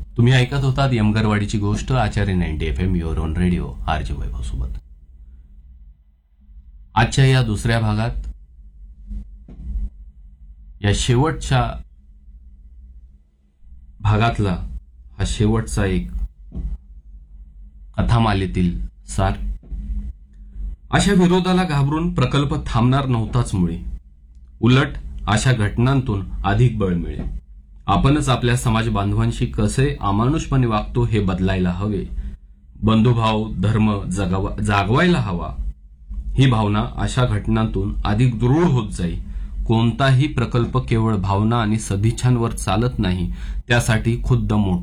तुम्ही ऐकत होतात यमगरवाडीची गोष्ट, आचार्य 90 FM your on radio, RJ वैभव सोबत. आजच्या या दुसऱ्या भागात, या शेवटच्या भागातला हा शेवटचा एक कथामालेतील सार. अशा विरोधाला घाबरून प्रकल्प थांबणार नव्हताच मुळे. उलट अशा घटनांतून अधिक बळ मिळेल. आपणच आपल्या समाज बांधवांशी कसे अमानुषपणे वागतो हे बदलायला हवे. बंधुभाव धर्म जागवायला हवा. ही भावना अशा घटनांतून अधिक दृढ होत जाईल. कोणताही प्रकल्प केवळ भावना आणि सदिच्छांवर चालत नाही, त्यासाठी खुद्द मोठे